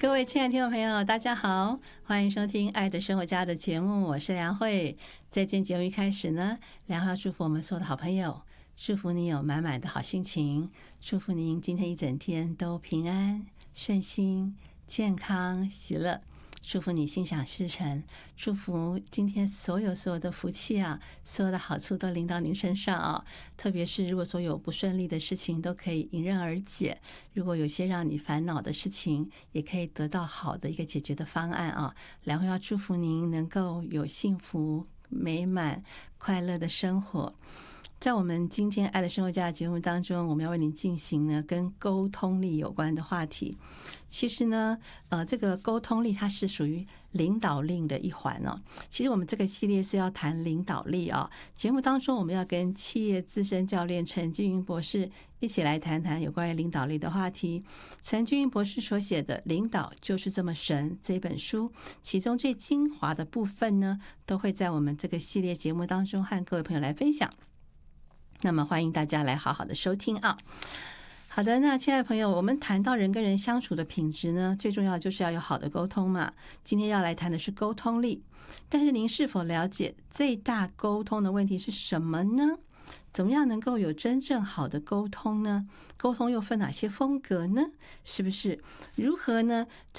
各位亲爱的听众朋友，大家好，欢迎收听《爱的生活家》的节目，我是梁慧。在今天节目一开始呢，梁慧要祝福我们所有的好朋友，祝福你有满满的好心情，祝福您今天一整天都平安、顺心、健康、喜乐。祝福你心想事成，祝福今天所有的福气啊，所有的好处都临到您身上啊！特别是如果所有不顺利的事情都可以迎刃而解，如果有些让你烦恼的事情，也可以得到好的一个解决的方案啊！然后要祝福您能够有幸福、美满、快乐的生活。在我们今天爱的生活家的节目当中，我们要为您进行呢跟沟通力有关的话题。其实呢，这个沟通力它是属于领导力的一环哦。其实我们这个系列是要谈领导力啊。节目当中我们要跟企业资深教练陈俊英博士一起来谈谈有关于领导力的话题。陈俊英博士所写的《领导就是这么神》这本书，其中最精华的部分呢，都会在我们这个系列节目当中和各位朋友来分享。那么欢迎大家来好好的收听啊！好的，那亲爱的朋友，我们谈到人跟人相处的品质呢，最重要的就是要有好的沟通嘛。今天要来谈的是沟通力，但是您是否了解最大沟通的问题是什么呢？怎么样能够有真正好的沟通呢？沟通又分哪些风格呢？是不是？如何呢？